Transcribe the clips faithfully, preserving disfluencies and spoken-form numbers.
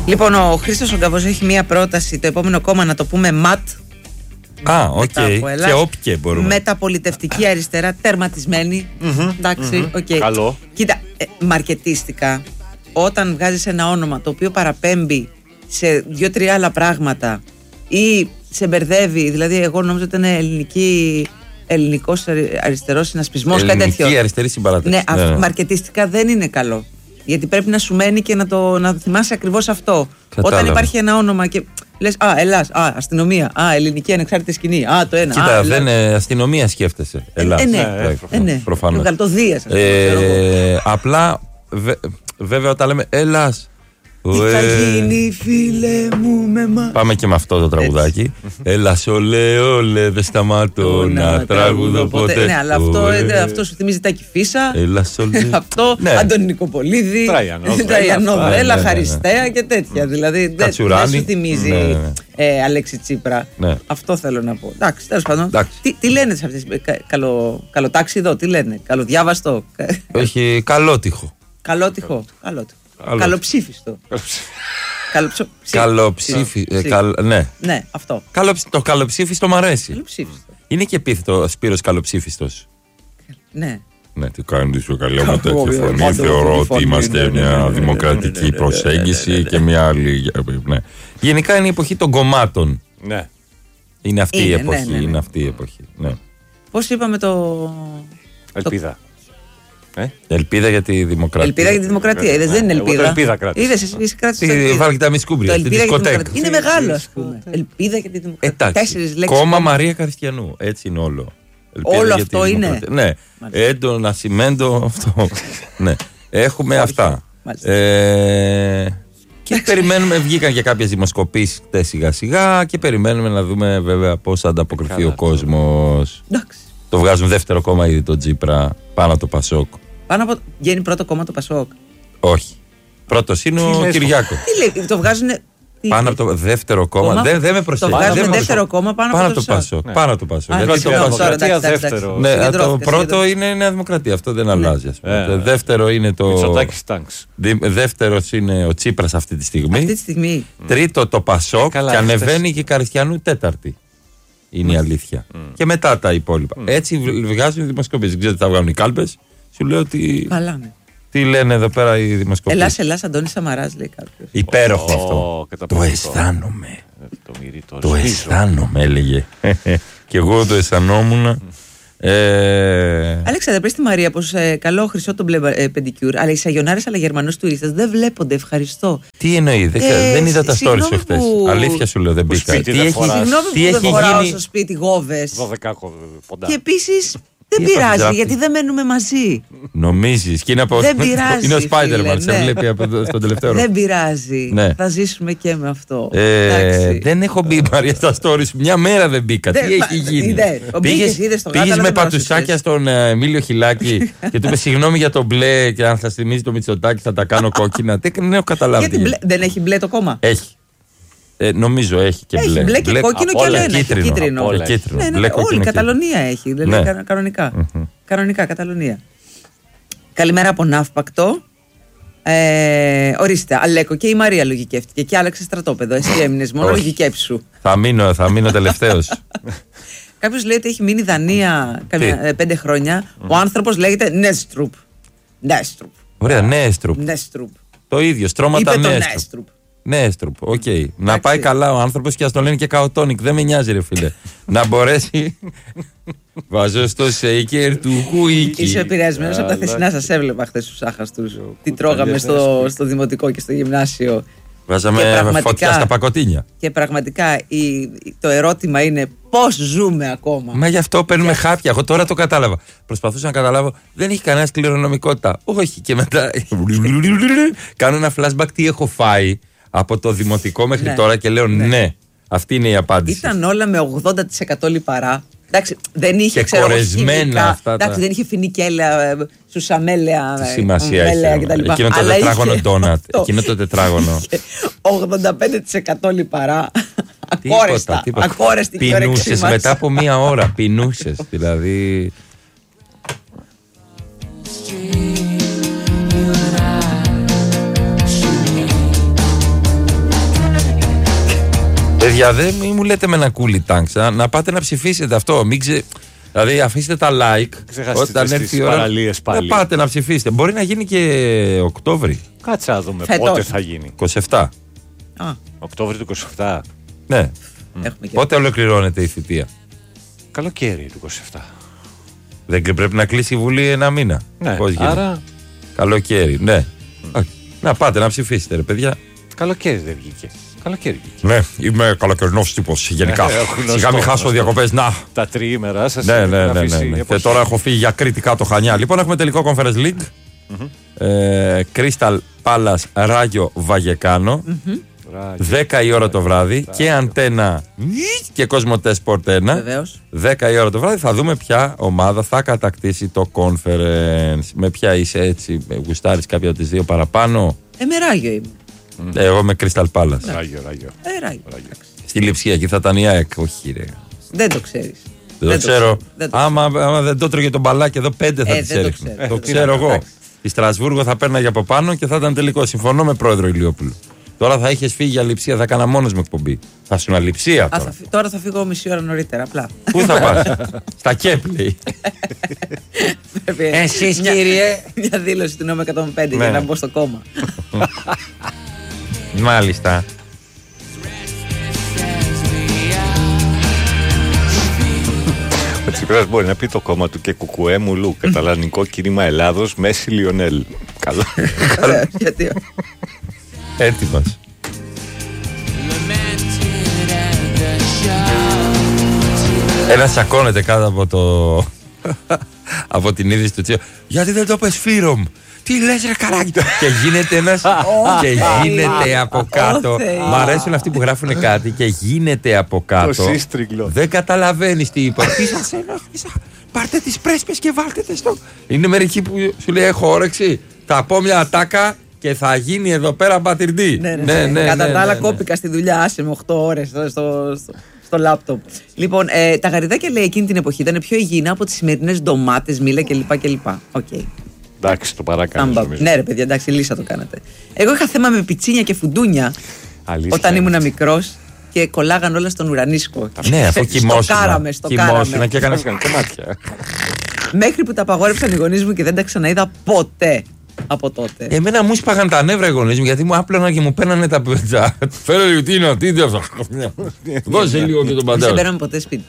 Λοιπόν, ο Χρήστος ο Γκαβός έχει μία πρόταση. Το επόμενο κόμμα να το πούμε ΜΑΤ. Α, οκ. Okay. Και όποιε μπορούμε. Μεταπολιτευτική αριστερά, τερματισμένη. Mm-hmm. Εντάξει, οκ. Okay. Καλό. Κοίτα, ε, μαρκετίστικα, όταν βγάζεις ένα όνομα το οποίο παραπέμπει σε δύο-τρία άλλα πράγματα ή σε μπερδεύει, δηλαδή εγώ νόμιζα ότι ήταν ελληνική, ελληνικός αριστερός συνασπισμός, κάτι τέτοιο. Ελληνική αριστερή συμπαράταξη. Ναι, ναι. Μαρκετίστικα δεν είναι καλό. Γιατί πρέπει να σου μένει και να, το, να θυμάσαι ακριβώς αυτό. Κατάλαβα. Όταν υπάρχει ένα όνομα και λες, α, Ελλάς, α, αστυνομία, α, ελληνική ανεξάρτητη σκηνή, α, το ένα. Κοίτα, α, δεν είναι αστυνομία σκέφτεσαι. Ελλάς. Ε, ναι, ε, ε, ναι. Προφανώς. Γαλτοδίας, ας πούμε, ε, απλά, βε, βέβαια όταν λέμε Ελλάς. Τι θα γίνει φίλε μου με μα... Πάμε και με αυτό το τραγουδάκι. Έλα σολέ, ολέ, δεν σταματώ να τραγουδώ ποτέ. Ναι, αλλά αυτό, αυτό σου θυμίζει Τάκη Φίσα. Έλα σολέ. Αυτό, Αντώνη Νικοπολίδη, Τραϊανόδρέλα, Χαριστέα και τέτοια. Δηλαδή δεν σου θυμίζει Αλέξη Τσίπρα. Αυτό θέλω να πω. Εντάξει, τέλος πάντων. Τι λένε σε αυτές τις καλοτάξιδο, τι λένε, καλοδιάβαστο. Έχει καλότυχο. Καλότυχο, καλότυχο. Καλοψήφιστο. Καλοψήφιστο. Ναι. Ναι, αυτό. Το καλοψήφιστο μ' αρέσει. Καλοψήφιστο. Είναι και επίθετο ο Σπύρος Καλοψήφιστος. Ναι. Ναι, τι κάνεις πιο καλή με τέτοια φωνή. Θεωρώ ότι είμαστε μια δημοκρατική προσέγγιση και μια άλλη. Γενικά είναι η εποχή των κομμάτων. Ναι. Είναι αυτή η εποχή. Είναι αυτή η εποχή. Πώς είπαμε το. Ελπίδα. Ε? Ελπίδα για τη δημοκρατία. Ελπίδα για τη δημοκρατία. Είδες, δεν είναι ελπίδα. Ελπίδα κράτησε. Είδες, εσύ κράτησε. Βάλει και τα μισκούμπρια στη δισκοτέκ. Είναι μεγάλο, ας πούμε. Ελπίδα για τη δημοκρατία. Τέσσερις λέξεις. Κόμμα Μαρία Καριστιανού. Έτσι είναι όλο. Ελπίδα όλο αυτό είναι. Ναι. Έντο, Νασιμέντο, αυτό. Ναι. Έχουμε αυτά. Ε, και περιμένουμε, βγήκαν και κάποιες δημοσκοπήσεις σιγά σιγά και περιμένουμε να δούμε βέβαια πώς θα ανταποκριθεί ο κόσμος. Το βγάζουν δεύτερο κόμμα ήδη το Τσίπρα πάνω από το Πασόκ. Πάνω από. Βγαίνει πρώτο κόμμα το Πασόκ. Όχι. Πρώτος είναι ο Κυριάκο. Τι λέει, το βγάζουν. Πάνω από το δεύτερο κόμμα. κόμμα. Δεν, δεν με προσέχει. Το βγάζουν δεύτερο κόμμα πάνω, πάνω από το, το Πασόκ. Ναι. Πάνω από το Πασόκ. Α, Γιατί το Δημοκρατία δεύτερο. Ναι, το πρώτο είναι η Νέα Δημοκρατία. Αυτό δεν αλλάζει. Δεύτερο είναι το. Δεύτερο είναι ο Τσίπρας αυτή τη στιγμή. Αυτή τη στιγμή. Τρίτο το Πασόκ και ανεβαίνει και η Καριστιανού τέταρτη. Είναι η αλήθεια. Και μετά τα υπόλοιπα. Έτσι βγάζουν οι δημοσκοπήσεις. Δεν ξέρετε τι θα βγάλουν οι κάλπες. Σου λέω ότι. Καλά, ναι. Τι λένε εδώ πέρα οι δημοσκοπήσεις. Ελλάς, Ελλάς, Αντώνης Σαμαράς λέει κάποιος. Υπέροχο oh, αυτό. Το αισθάνομαι. Το, το, το αισθάνομαι, έλεγε. Και εγώ το αισθανόμουν. ε... Αλέξανδρε, πες στη Μαρία πως ε, καλό χρυσό το μπλε ε, πεντικιούρ, αλλά οι σαγιονάρες αλλά Γερμανούς τουρίστες δεν βλέπονται. Ευχαριστώ. Τι εννοεί, ε, δεν είδα τα stories σου χτες. Που... Αλήθεια σου λέω, δεν μπήκα. Τι έχει γίνει. Δεν φοράω στο σπίτι γόβες. δώδεκα ποντά. Και επίσης. Δεν πειράζει, γιατί δεν μένουμε μαζί. Νομίζεις και είναι από. Δεν πειράζει. Είναι ο Spider-Man, σε βλέπει από τον τελευταίο ρόλο. Δεν πειράζει. Ναι. Θα ζήσουμε και με αυτό. Ε, δεν έχω μπει Μαρία στα stories. Μια μέρα δεν μπήκα. Τι έχει γίνει. Πήγες με πατουσάκια στον Εμίλιο Χιλάκη και του είπε συγγνώμη για το μπλε και αν θα θυμίζει το Μητσοτάκη θα τα κάνω κόκκινα. Δεν έχω καταλάβει. Δεν έχει μπλε το κόμμα. Έχει. Ε, νομίζω έχει και έχει μπλε. Μπλε και μπλε, κόκκινο και όλα κίτρινο. Κίτρινο. Όλα κίτρινο. Ναι, ναι, μπλε, όλη η Καταλωνία έχει. Δηλαδή, ναι. Κανονικά. Mm-hmm. Κανονικά, Καταλωνία. Καλημέρα από Ναύπακτο. Ε, ορίστε, Αλέκο και η Μαρία λογικεύτηκε και άλλαξε στρατόπεδο. Εσύ έμεινες μόνο λογικέψου. Θα μείνω, θα μείνω τελευταίος. Κάποιος λέει ότι έχει μείνει Δανία καμιά, πέντε χρόνια. Mm. Ο άνθρωπος λέγεται Νέστρουπ. Νέστρουπ. Ωραία, Νέστρουπ. Νέστρουπ. Το ίδιο, στρώματα Νέστρουπ. Ναι, στρουπ, οκ. Okay. Να πάει καλά ο άνθρωπος και ας τον λένε και καοτόνικ. Δεν με νοιάζει, ρε φίλε. Να μπορέσει. Βάζω στο σέικερ του χουίκι. Είσαι επηρεασμένος από τα χθεσινά. Σας έβλεπα χθες στους άχαστους. Τι τρώγαμε στο, στο δημοτικό και στο γυμνάσιο. Βάζαμε φωτιά στα πακοτίνια. Και πραγματικά η, το ερώτημα είναι πώς ζούμε ακόμα. Μα γι' αυτό παίρνουμε για... χάπια. Εγώ τώρα το κατάλαβα. Προσπαθούσα να καταλάβω. Δεν έχει κανένα κληρονομικότητα. Όχι. Και μετά. Κάνω ένα flashback τι έχω φάει από το δημοτικό μέχρι ναι. τώρα και λέω ναι. ναι. Αυτή είναι η απάντηση. Ήταν όλα με ογδόντα τοις εκατό λιπαρά. Εντάξει, δεν είχε και ξέρω, κορεσμένα χημικά, αυτά. Εντάξει, τα... δεν είχε φινικέλαια, σουσαμέλαια. Τι σημασία έχει. Εκείνο το τετράγωνο ντόνατ. Εκείνο το τετράγωνο. ογδόντα πέντε τοις εκατό λιπαρά. Ακόρεστα. Ακόρεστη και όρεξή μας. Πεινούσες μετά από μία ώρα. Πεινούσες. Δηλαδή. Παιδιά, δεν μου λέτε με ένα κούλι τάγκ. Να πάτε να ψηφίσετε αυτό. Μην ξε... Δηλαδή, αφήστε τα like. Όταν έρθει η ώρα. Πάλι. Να πάτε να ψηφίσετε. Μπορεί να γίνει και Οκτώβρη. Κάτσε να δούμε Φέτος. πότε θα γίνει. είκοσι επτά. Α. Οκτώβρη του είκοσι επτά. Ναι. Mm. Πότε ολοκληρώνεται η θητεία? Καλοκαίρι του είκοσι επτά. Δεν πρέπει να κλείσει η Βουλή ένα μήνα. Ναι. Πώς γίνεται? Άρα. Καλοκαίρι, ναι. Mm. Να πάτε να ψηφίσετε, ρε παιδιά. Καλοκαίρι δεν βγήκε. Καλοκαίρι βγήκε. Ναι, είμαι καλοκαιρινός τύπος γενικά. Ε, Σιγά μην χάσω διακοπές. Να. Τα τριήμερα σας. Ναι, ναι, ναι, ναι, ναι. Και τώρα έχω φύγει για Κρήτη κάτω Χανιά. Λοιπόν, έχουμε τελικό Conference League. Mm-hmm. Ε, Crystal Palace Ράγιο Βαγεκάνο. Mm-hmm. δέκα η ώρα το βράδυ. Ράγιο. Και Αντένα και Κοσμοτέ Sport ένα. Βεβαίως. δέκα η ώρα το βράδυ θα δούμε ποια ομάδα θα κατακτήσει το Conference. Με ποια είσαι έτσι, γουστάρεις κάποια από τις δύο παραπάνω? Ε, με Ράγιο είμαι. Mm. Εγώ με Crystal Palace. Ράγιο, Ράγιο. Ε, Ράγιο. Ράγιο. Στη Λειψία εκεί θα ήταν η ΑΕΚ. Όχι, ρε. Δεν το ξέρεις. Δεν, δεν το ξέρω. Δεν το άμα, άμα δεν το τρώγε τον μπαλάκι εδώ, πέντε θα ε, τις έριχνε. Το, ε, το ξέρω εγώ. Εντάξει. Στη Στρασβούργο θα παίρναγε από πάνω και θα ήταν τελικό. Συμφωνώ με πρόεδρο Ηλιόπουλου. Τώρα θα είχες φύγει για Λειψία, θα έκανα μόνος μου εκπομπή. Θα ήσουν αλειψία τώρα. Α, θα, τώρα θα φύγω μισή ώρα νωρίτερα, απλά. Πού θα πας? Στα Κέπλη. Εσείς κύριε. Μια δήλωση του νόμου εκατόν πέντε ναι. Για να μπω στο κόμμα. Μάλιστα. Ο Τσίπρας μπορεί να πει το κόμμα του και κουκουέ μουλού. Καταλανικό κίνημα Ελλάδος, Μέση Λιονέλ. Καλό. Γιατί? Έτοιμος. Ένα σακώνεται κάτω από το από την είδηση του Τσίπρα. Γιατί δεν το πες Φύρομ? Τι λες ρε καράκι? Και γίνεται ένας και γίνεται από κάτω. Μ' αρέσουν αυτοί που γράφουν κάτι και γίνεται από κάτω. Δεν καταλαβαίνεις τι είπα. Τι σας ενόχλησα? Πάρτε τις πρέσπες και βάλτε τις στο. Είναι μερικοί που σου λέει έχω όρεξη. Θα πω μια ατάκα και θα γίνει εδώ πέρα μπατυρντή. Ναι, ναι, ναι, ναι. Κατά τα άλλα κόπηκα στη δουλειά, άσε με οκτώ ώρες στο, στο, στο λάπτοπ. Λοιπόν, ε, τα γαριδάκια λέει εκείνη την εποχή ήταν πιο υγιεινά από τις σημερινές ντομάτες, μήλα κλπ. κλπ. Okay. Εντάξει, το παράκανε. Ναι, ρε παιδιά, εντάξει, λύσα το κάνατε. Εγώ είχα θέμα με πιτσίνια και φουντούνια. Αλήθεια. Όταν ήμουν μικρός και κολλάγαν όλα στον ουρανίσκο. Ναι, αφού κοιμόσουνα. Στο κάραμε, στο κάραμε. Και έκανες κομμάτια. Μέχρι που τα απαγόρευσαν οι γονείς μου και δεν τα ξαναείδα ποτέ από τότε. Εμένα μου σπάγαν τα νεύρα οι γονείς μου γιατί μου άπλωναν και μου παίρνανε τα πέτσα. Φέρε λίγο τι είναι, τι είναι αυτό. Δώσε λίγο και τον πατέρα. Δεν παίρναμε ποτέ σπίτι.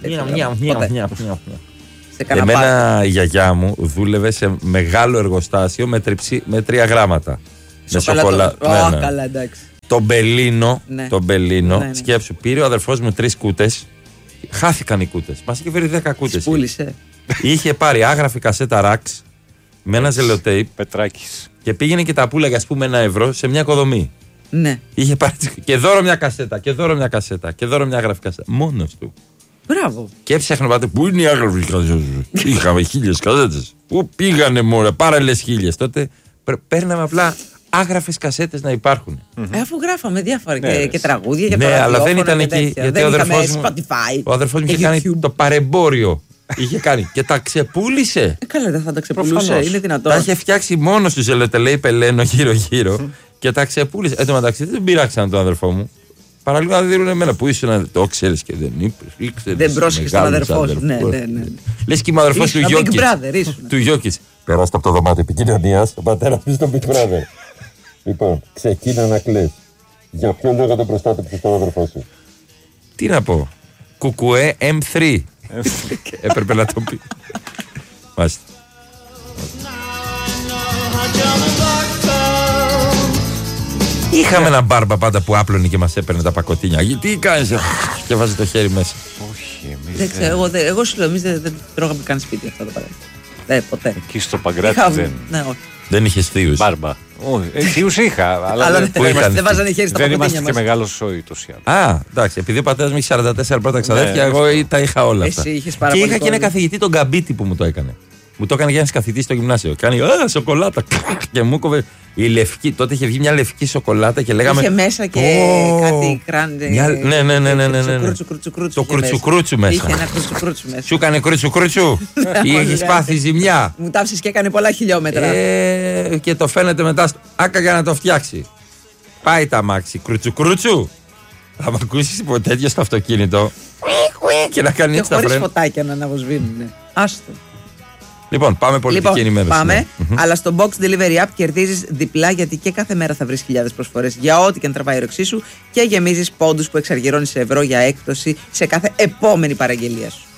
Εμένα η γιαγιά μου δούλευε σε μεγάλο εργοστάσιο με, τριψί, με τρία γράμματα. Με σοκολάτα. Oh, ναι, ναι. Καλά, εντάξει. Το μπελίνο, ναι. το μπελίνο, ναι, ναι. σκέψου, πήρε ο αδερφός μου τρεις κούτες. Χάθηκαν οι κούτες. Μας είχε φέρει δέκα κούτες. Πούλησε. Είχε πάρει άγραφη κασέτα ραξ με ένα ζελοτέιπ. Πετράκης. Και πήγαινε και τα πουλάγε, ας πούμε, ένα ευρώ σε μια οικοδομή. Ναι. Είχε πάρει και δώρο μια κασέτα, και δώρο μια κασέτα, και δώρο μια άγραφη κασέτα. Μόνος του. Μπράβο. Και έψαχνε πάτε, πού είναι οι άγραφοι κασέτες? Είχαμε χίλιες κασέτες. Πού πήγανε μωρέ, πάραλες χίλιες. Τότε παίρναμε απλά άγραφες κασέτες να υπάρχουν. Ε, αφού γράφαμε διάφορα ναι, και, και τραγούδια για ναι, αλλά δεν ήταν εκεί. Γιατί ο αδερφός μου, ο αδερφός μου είχε κάνει το παρεμπόριο. Είχε κάνει και τα ξεπούλησε. Ε, καλά, δεν θα τα ξεπουλούσε. Είναι δυνατόν. Τα είχε φτιάξει μόνο του ζελοτελέι πελένο γύρω-γύρω και τα ξεπούλησε. Εν τω μεταξύ δεν πειράξαν τον αδερφό μου. Παραλίγο να δίνουν εμένα που ήσουν, το ξέρεις και δεν είπε. Δεν πρόσεχε τον αδερφό σου. Ναι, ναι, ναι. Λες και είμαι ο αδερφός του Γιώκης. Του Γιώκης. Περάστε από το δωμάτιο επικοινωνίας. Ο πατέρας μου στον Big Brother. Λοιπόν, ξεκίνα να κλαις. Για ποιο λόγο δεν προστάτεψες τον αδερφό σου? Τι να πω. Κουκουέ εμ θρι. Έπρεπε να το πει. Μάλιστα. Είχαμε ένα μπάρμπα πάντα που άπλωνε και μας έπαιρνε τα πακοτίνια. Τι κάνεις? Και βάζει το χέρι μέσα. Όχι, εμείς δεν ξέρω, εγώ, εγώ σου λέω, εμείς δεν, δεν τρώγαμε καν σπίτι αυτό το παράδειγμα. Δεν, ποτέ. Εκεί στο Παγκράτη δεν. Ναι, όχι. Δεν είχες θείους? Μπάρμπα. Θείους είχα, αλλά δεν, δεν, δεν, δεν βάζανε χέρι στα πακοτίνια μας. Δεν είμαστε και μεγάλος σόι τόσοι άλλοι. Α, εντάξει, επειδή ο πατέρας μου είχε σαράντα τέσσερα πρώτα ξαδέρφια, εγώ τα είχα όλα αυτά. Εσύ είχες πάρα και πολύ είχα και ένα καθηγητή, τον Καμπίτη, που μου το έκανε. Μου το έκανε για ένας καθηγητής στο γυμνάσιο. Κάνει α, σοκολάτα. Και μου κόβε. Η λευκή, τότε είχε βγει μια λευκή σοκολάτα και λέγαμε. Είχε μέσα και oh, κάτι κράντε. Μια, ναι, ναι, ναι, ναι, ναι, ναι. Κρούτσου, κρούτσου, κρούτσου, το κρουτσουκρούτσου μέσα. Είχε ένα κρουτσουκρούτσου μέσα. Σου έκανε κρουτσουκρούτσου ή έχεις πάθει ζημιά? Μου τάψεις και έκανε πολλά χιλιόμετρα. Ε, και το φαίνεται μετά. Άκα για να το φτιάξει. Πάει τα μάξι. Κρουτσουκρούτσου. Θα με ακούσει τέτοιο στο αυτοκίνητο και να κάνει έτσι τα φρένα. Χωρίς φωτάκια να αναβοσβήνουν. Άστο. Λοιπόν, πάμε πολιτική λοιπόν, ενημέρωση. Πάμε, ναι. Αλλά στο Box Delivery App κερδίζεις διπλά, γιατί και κάθε μέρα θα βρεις χιλιάδες προσφορές για ό,τι και αν τραβάει η ρόξή σου και γεμίζεις πόντους που εξαργυρώνεις σε ευρώ για έκπτωση σε κάθε επόμενη παραγγελία σου.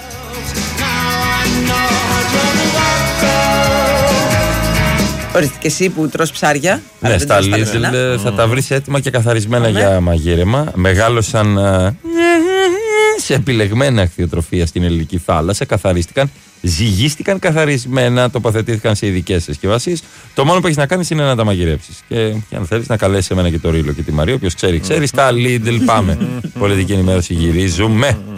Ορίστε, και εσύ που τρως ψάρια. Ναι, στα Lidl θα τα βρεις έτοιμα και καθαρισμένα για μαγείρεμα. Μεγάλωσαν σε επιλεγμένα ακτιοτροφία στην ελληνική θάλασσα, καθαρίστηκαν, ζυγίστηκαν καθαρισμένα, τοποθετήθηκαν σε ειδικές συσκευασίες. Το μόνο που έχεις να κάνεις είναι να τα μαγειρέψεις. Και, και αν θέλεις να καλέσεις εμένα και το Ρίλο και τη Μαρία, όποιος ξέρει, ξέρει. Στα Lidl πάμε. Πολιτική ενημέρωση, γυρίζουμε.